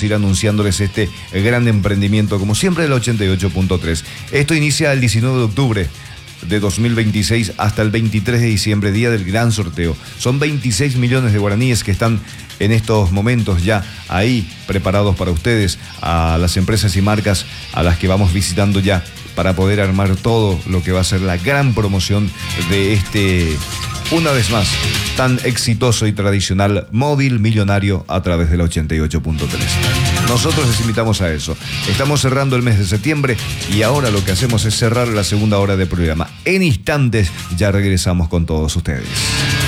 vamos a ir anunciándoles este gran emprendimiento, como siempre, del 88.3. Esto inicia el 19 de octubre de 2026 hasta el 23 de diciembre, día del gran sorteo. Son 26 millones de guaraníes que están en estos momentos ya ahí preparados para ustedes, a las empresas y marcas a las que vamos visitando ya para poder armar todo lo que va a ser la gran promoción de este, una vez más, tan exitoso y tradicional móvil millonario a través del 88.3. Nosotros les invitamos a eso. Estamos cerrando el mes de septiembre y ahora lo que hacemos es cerrar la segunda hora del programa. En instantes ya regresamos con todos ustedes.